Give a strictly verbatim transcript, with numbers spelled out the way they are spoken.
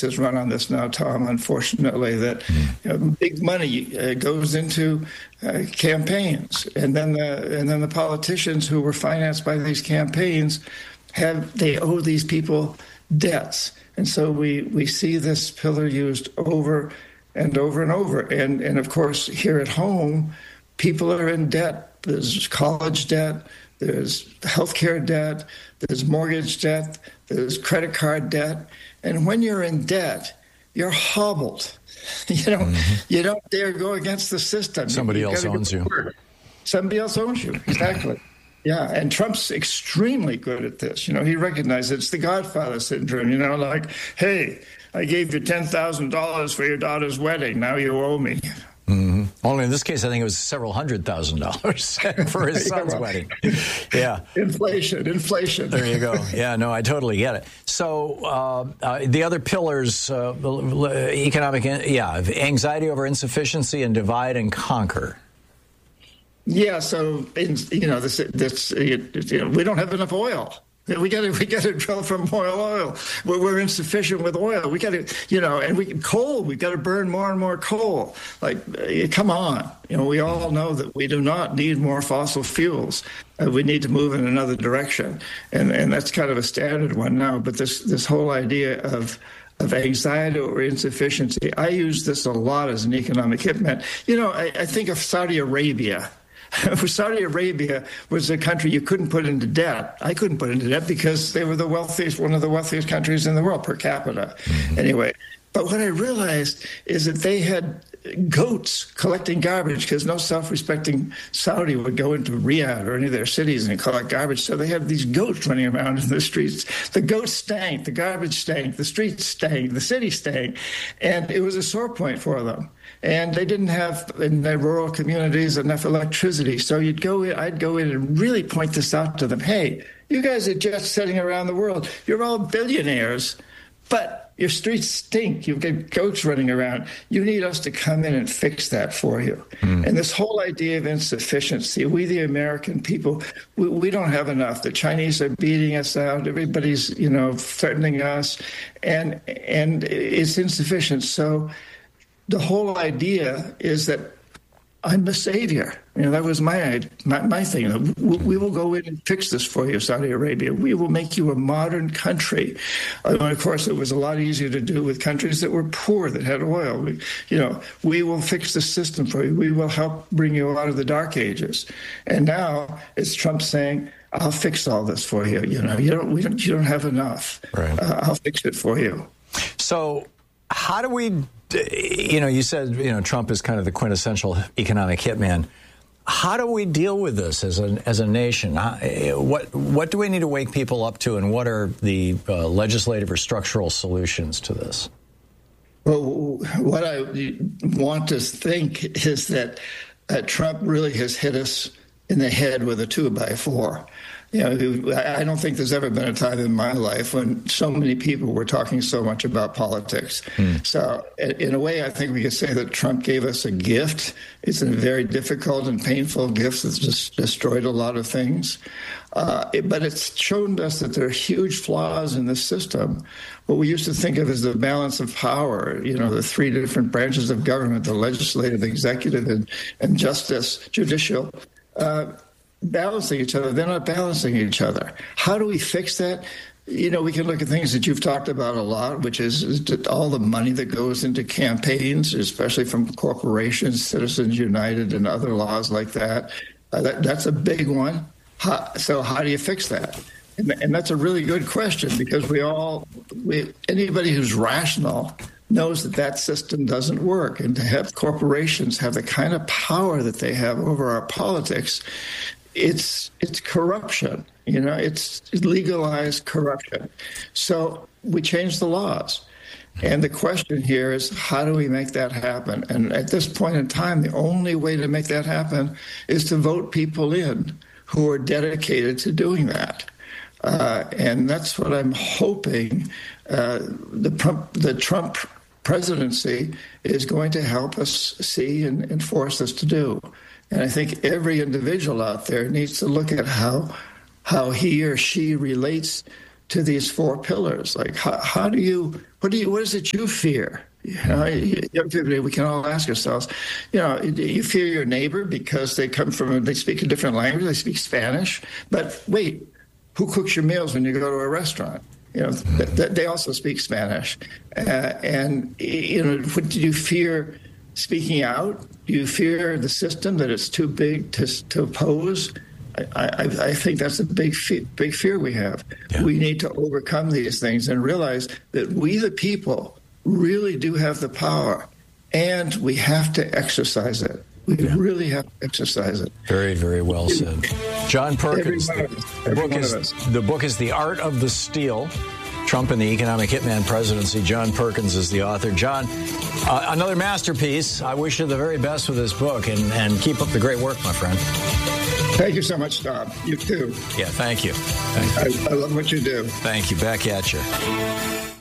has run on this now, Tom, unfortunately, that mm. you know, big money uh, goes into uh, campaigns. And then, the, and then the politicians who were financed by these campaigns, have they owe these people debts. And so we, we see this pillar used over and over and over. And, and of course, here at home, people are in debt. There's college debt, there's healthcare debt, there's mortgage debt, there's credit card debt. And when you're in debt, you're hobbled. You know, mm-hmm. you don't dare go against the system. Somebody you, else owns you. Somebody else owns you, exactly. Yeah, and Trump's extremely good at this. You know, he recognizes it's the Godfather syndrome, you know, like, hey, I gave you ten thousand dollars for your daughter's wedding. Now you owe me. Mm-hmm. Only in this case, I think it was several hundred thousand dollars for his son's yeah, well, wedding. Yeah. Inflation, inflation. There you go. Yeah, no, I totally get it. So uh, uh, the other pillars, uh, economic, yeah, anxiety over insufficiency and divide and conquer. Yeah, so in, you know, this, this you know, we don't have enough oil. We got to we got to drill from oil. Oil. We're, we're insufficient with oil. We got to, you know, and we coal. We got to burn more and more coal. Like, uh, come on, you know, we all know that we do not need more fossil fuels. Uh, we need to move in another direction, and and that's kind of a standard one now. But this this whole idea of of anxiety or insufficiency, I use this a lot as an economic hitman. You know, I, I think of Saudi Arabia. Saudi Arabia was a country you couldn't put into debt. I couldn't put into debt because they were the wealthiest, one of the wealthiest countries in the world per capita. Mm-hmm. Anyway, but what I realized is that they had goats collecting garbage because no self-respecting Saudi would go into Riyadh or any of their cities and collect garbage. So they had these goats running around in the streets. The goats stank, the garbage stank, the streets stank, the city stank, and it was a sore point for them. And they didn't have, in their rural communities, enough electricity. So you'd go in, I'd go in and really point this out to them. Hey, you guys are just setting around the world. You're all billionaires, but your streets stink. You've got goats running around. You need us to come in and fix that for you. Mm. And this whole idea of insufficiency, we the American people, we, we don't have enough. The Chinese are beating us out. Everybody's, you know, threatening us. And, and it's insufficient. So the whole idea is that I'm the savior. You know, that was my my, my thing. We, we will go in and fix this for you, Saudi Arabia. We will make you a modern country. And of course, it was a lot easier to do with countries that were poor, that had oil. We, you know, we will fix the system for you. We will help bring you out of the dark ages. And now it's Trump saying, I'll fix all this for you. You know, you don't, we don't, you don't have enough. Right. Uh, I'll fix it for you. So how do we, you know, you said, you know, Trump is kind of the quintessential economic hitman. How do we deal with this as a as a nation? What what do we need to wake people up to, and what are the uh, legislative or structural solutions to this? Well, what I want to think is that uh, Trump really has hit us in the head with a two by four. You know, I don't think there's ever been a time in my life when so many people were talking so much about politics. Mm. So in a way, I think we could say that Trump gave us a gift. It's a very difficult and painful gift that's just destroyed a lot of things. Uh, it, but it's shown us that there are huge flaws in this system. What we used to think of as the balance of power, you know, the three different branches of government, the legislative, the executive, and, and justice, judicial, uh, balancing each other. They're not balancing each other. How do we fix that? You know, we can look at things that you've talked about a lot, which is, is all the money that goes into campaigns, especially from corporations, Citizens United, and other laws like that. Uh, that that's a big one. How, so how do you fix that? And, and that's a really good question, because we all, we, anybody who's rational knows that that system doesn't work. And to have corporations have the kind of power that they have over our politics, it's it's corruption. You know, it's legalized corruption. So we change the laws. And the question here is, how do we make that happen? And at this point in time, the only way to make that happen is to vote people in who are dedicated to doing that. Uh, and that's what I'm hoping uh, the, the Trump presidency is going to help us see and, and force us to do. And I think every individual out there needs to look at how how he or she relates to these four pillars. Like, how, how do you, what do you, what is it you fear? You know, everybody, we can all ask ourselves, you know, you fear your neighbor because they come from, they speak a different language, they speak Spanish. But wait, who cooks your meals when you go to a restaurant? You know, th- th- they also speak Spanish. Uh, and, you know, what do you fear speaking out? Do you fear the system, that it's too big to, to oppose? I, I, I think that's a big, fe- big fear we have. Yeah. We need to overcome these things and realize that we, the people, really do have the power, and we have to exercise it. We yeah. really have to exercise it. Very, very well said. John Perkins. Every one of us. Every The book, one is, of us. the book is The Art of the Steal, Trump and the Economic Hitman Presidency. John Perkins is the author. John, uh, another masterpiece. I wish you the very best with this book, and, and keep up the great work, my friend. Thank you so much, Tom. You too. Yeah, thank you. Thank you. I, I love what you do. Thank you. Back at you.